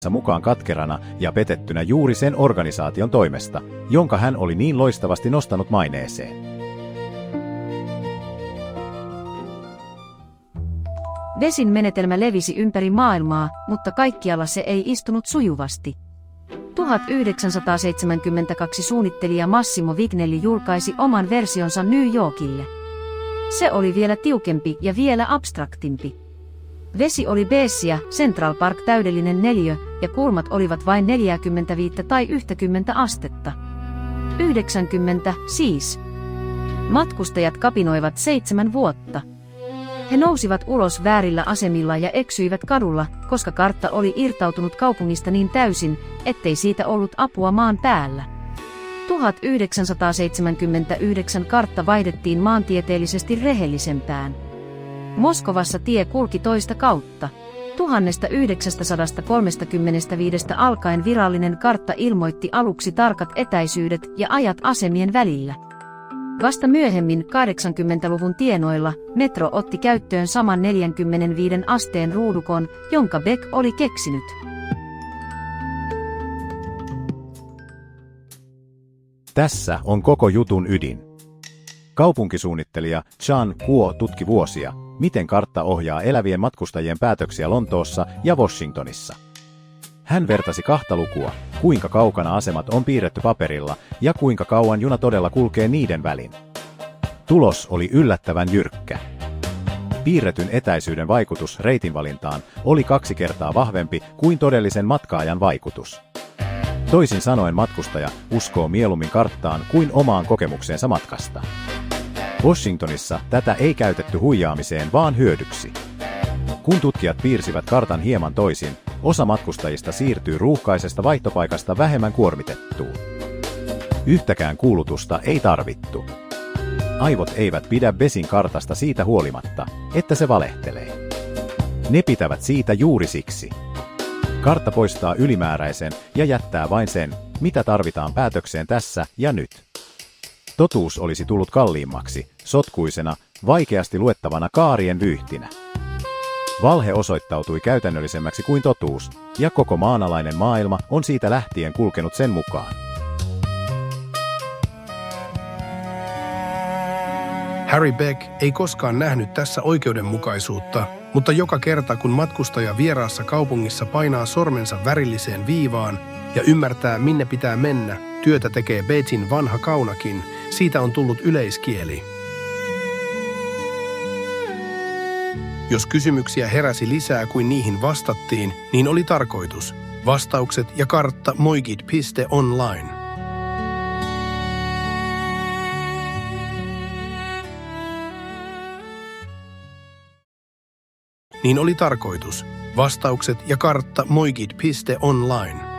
mukaan katkerana ja petettynä juuri sen organisaation toimesta, jonka hän oli niin loistavasti nostanut maineeseen. Vesin menetelmä levisi ympäri maailmaa, mutta kaikkialla se ei istunut sujuvasti. 1972 suunnittelija Massimo Vignelli julkaisi oman versionsa New Yorkille. Se oli vielä tiukempi ja vielä abstraktimpi. Vesi oli beessiä, Central Park täydellinen neliö, ja kulmat olivat vain 45 tai 90 astetta. 90 siis. Matkustajat kapinoivat 7 vuotta. He nousivat ulos väärillä asemilla ja eksyivät kadulla, koska kartta oli irtautunut kaupungista niin täysin, ettei siitä ollut apua maan päällä. 1979 kartta vaihdettiin maantieteellisesti rehellisempään. Moskovassa tie kulki toista kautta. 1935 alkaen virallinen kartta ilmoitti aluksi tarkat etäisyydet ja ajat asemien välillä. Vasta myöhemmin 80-luvun tienoilla metro otti käyttöön saman 45 asteen ruudukon, jonka Beck oli keksinyt. Tässä on koko jutun ydin. Kaupunkisuunnittelija Jean Kuo tutki vuosia, miten kartta ohjaa elävien matkustajien päätöksiä Lontoossa ja Washingtonissa. Hän vertasi 2 lukua, kuinka kaukana asemat on piirretty paperilla ja kuinka kauan juna todella kulkee niiden välin. Tulos oli yllättävän jyrkkä. Piirretyn etäisyyden vaikutus reitinvalintaan oli 2 kertaa vahvempi kuin todellisen matkaajan vaikutus. Toisin sanoen matkustaja uskoo mieluummin karttaan kuin omaan kokemukseensa matkasta. Washingtonissa tätä ei käytetty huijaamiseen, vaan hyödyksi. Kun tutkijat piirsivät kartan hieman toisin, osa matkustajista siirtyy ruuhkaisesta vaihtopaikasta vähemmän kuormitettuun. Yhtäkään kuulutusta ei tarvittu. Aivot eivät pidä Bessin kartasta siitä huolimatta, että se valehtelee. Ne pitävät siitä juuri siksi. Kartta poistaa ylimääräisen ja jättää vain sen, mitä tarvitaan päätökseen tässä ja nyt. Totuus olisi tullut kalliimmaksi, sotkuisena, vaikeasti luettavana kaarien vyyhtinä. Valhe osoittautui käytännöllisemmäksi kuin totuus, ja koko maanalainen maailma on siitä lähtien kulkenut sen mukaan. Harry Beck ei koskaan nähnyt tässä oikeudenmukaisuutta, mutta joka kerta kun matkustaja vieraassa kaupungissa painaa sormensa värilliseen viivaan ja ymmärtää minne pitää mennä, työtä tekee Beckin vanha kaunakin, siitä on tullut yleiskieli. Jos kysymyksiä heräsi lisää kuin niihin vastattiin, niin oli tarkoitus. Vastaukset ja kartta moigit.online. Niin oli tarkoitus. Vastaukset ja kartta moigit.online.